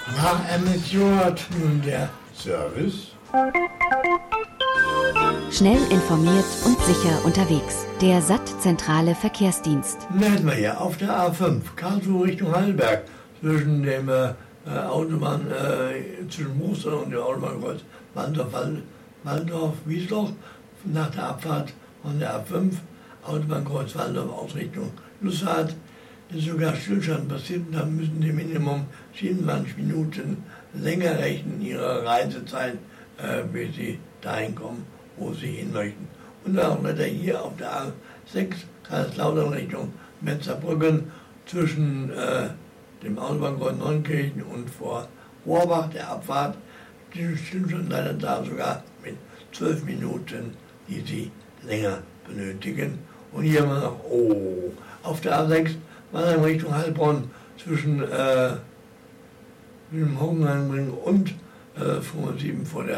Nach Emission nun der Service. Schnell informiert und sicher unterwegs. Der SAT-Zentrale Verkehrsdienst. Melden wir hier auf der A5, Karlsruhe Richtung Heidelberg, zwischen dem Autobahn, zwischen Mosel und dem Autobahnkreuz Waldorf-Wiesloch, nach der Abfahrt von der A5, Autobahnkreuz Waldorf aus Richtung Lussard, ist sogar Stillstand passiert, und da müssen Sie Minimum 27 Minuten länger rechnen, Ihre Reisezeit, bis Sie dahin kommen, wo Sie hin möchten. Und auch weiter hier auf der A6, Kaiserslautern Richtung Metzerbrücken, zwischen dem Autobahnkreuz Neunkirchen und vor Rohrbach, der Abfahrt, die Stillstand leider da sogar mit 12 Minuten, die Sie länger benötigen. Und hier haben wir noch, auf der A6, in Richtung Heilbronn, zwischen dem Hockenheimring und 7 vor der